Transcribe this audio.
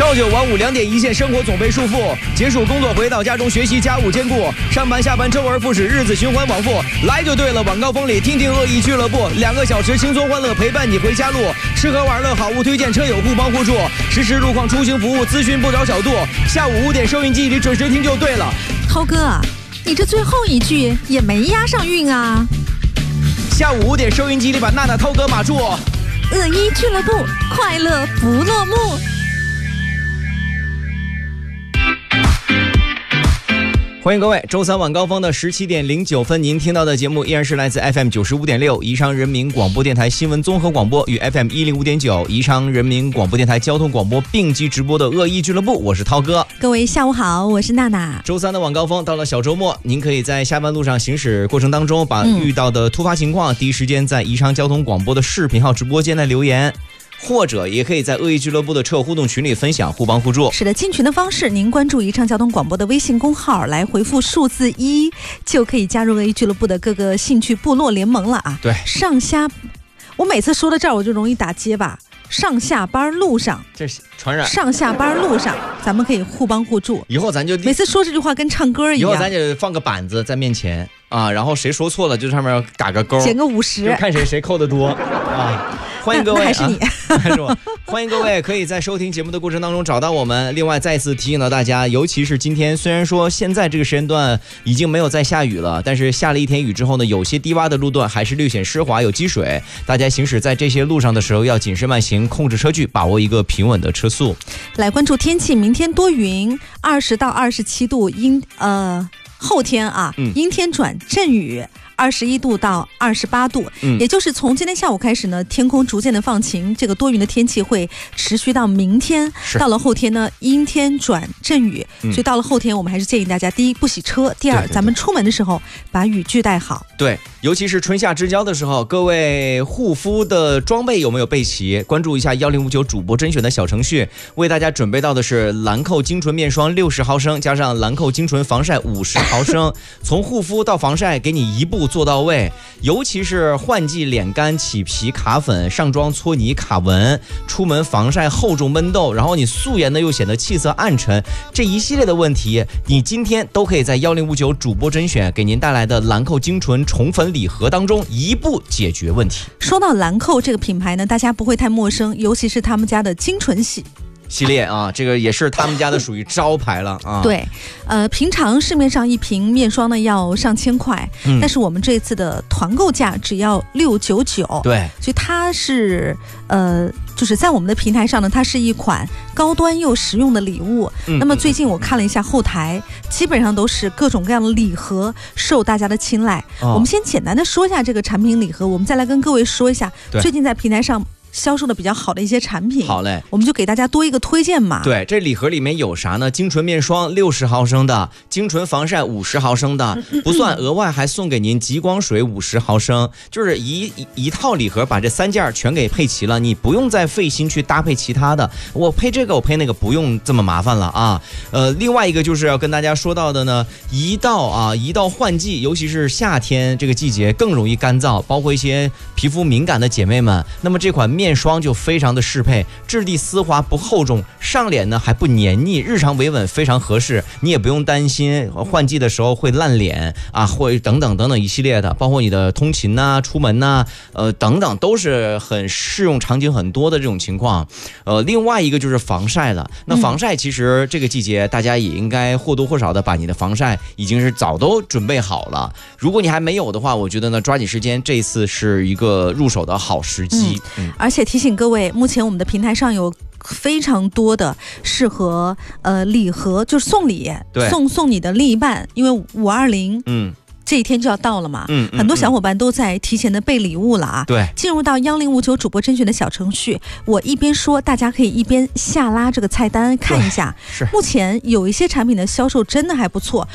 朝九晚五2点一线，生活总被束缚。结束工作回到家中，学习家务兼顾，上班下班周而复始，日子循环往复。来就对了，晚高峰里听听恶意俱乐部，2个小时轻松欢乐陪伴你回家路。吃喝玩乐好物推荐，车友互帮互助，实时路况出行服务，咨询不着小度。下午5点收音机里准时听就对了。 涛哥，你这最后一句也没押上韵啊。 下午5点收音机里把娜娜、涛哥码住。 恶意俱乐部，快乐不落幕。 欢迎各位，周三晚高峰的17点09分，您听到的节目依然是来自 FM 95.6宜昌人民广播电台新闻综合广播与 FM 105.9宜昌人民广播电台交通广播并机直播的恶意俱乐部，我是涛哥。 各位下午好，我是娜娜。 周三的晚高峰到了小周末，您可以在下班路上行驶过程当中，把遇到的突发情况第一时间在宜昌交通广播的视频号直播间来留言。或者也可以在恶意俱乐部的车友互动群里分享，互帮互助。 是的，进群的方式，您关注宜昌交通广播的微信公号，来回复数字1，就可以加入恶意俱乐部的各个兴趣部落联盟了啊。 对， 上下，我每次说到这儿我就容易打结巴。上下班路上， 这是传染。上下班路上，咱们可以互帮互助。 以后咱就每次说这句话跟唱歌一样。 以后咱就放个板子在面前啊，然后谁说错了就上面打个勾， 减个50， 就看谁扣得多啊。欢迎各位， 那还是你， 还是我。欢迎各位可以在收听节目的过程当中找到我们。另外再次提醒到大家，尤其是今天，虽然说现在这个时间段已经没有再下雨了，但是下了一天雨之后呢，有些低洼的路段还是略显湿滑，有积水。大家行驶在这些路上的时候要谨慎慢行，控制车距，把握一个平稳的车速。 来关注天气，明天多云，20到27度，后天啊，阴天转阵雨。21度到28度，也就是从今天下午开始呢，天空逐渐的放晴，这个多云的天气会持续到明天。到了后天呢，阴天转阵雨，所以到了后天，我们还是建议大家：第一，不洗车；第二，咱们出门的时候把雨具带好。 对，尤其是春夏之交的时候，各位护肤的装备有没有备齐？关注一下1059主播甄选的小程序，为大家准备到的是兰蔻精纯面霜60毫升，加上兰蔻精纯防晒50毫升，从护肤到防晒，给你一步做到位。尤其是换季脸干、起皮、卡粉，上妆搓泥、卡纹，出门防晒厚重闷痘，然后你素颜呢又显得气色暗沉，这一系列的问题，你今天都可以在1059主播甄选给您带来的兰蔻精纯宠粉礼盒当中一步解决问题。 说到兰蔻这个品牌呢，大家不会太陌生，尤其是他们家的精纯系列啊，这个也是他们家的属于招牌了啊。 对，平常市面上一瓶面霜呢要上千块，但是我们这次的团购价只要699。 对， 所以它是就是在我们的平台上呢，它是一款高端又实用的礼物。那么最近我看了一下后台，基本上都是各种各样的礼盒受大家的青睐。我们先简单的说一下这个产品礼盒，我们再来跟各位说一下最近在平台上销售的比较好的一些产品。 好嘞， 我们就给大家多一个推荐嘛。 对，这礼盒里面有啥呢？精纯面霜60毫升的，精纯防晒50毫升的，不算，额外还送给您极光水50毫升，就是一套礼盒把这3件全给配齐了，你不用再费心去搭配其他的，我配这个我配那个，不用这么麻烦了啊。另外一个就是要跟大家说到的呢，一到换季，尤其是夏天这个季节更容易干燥，包括一些皮肤敏感的姐妹们，那么这款面霜就非常的适配，质地丝滑不厚重，上脸呢还不黏腻，日常维稳非常合适。你也不用担心换季的时候会烂脸啊，或等等一系列的，包括你的通勤呐、出门呐，等等都是很适用场景很多的这种情况。另外一个就是防晒了。那防晒其实这个季节大家也应该或多或少的把你的防晒已经是早都准备好了。如果你还没有的话，我觉得呢抓紧时间，这一次是一个入手的好时机。 而且提醒各位，目前我们的平台上有非常多的适合礼盒，就是送礼，送你的另一半，因为520这一天就要到了嘛，很多小伙伴都在提前的备礼物了啊。 对， 进入到1059主播甄选的小程序，我一边说，大家可以一边下拉这个菜单看一下。是，目前有一些产品的销售真的还不错。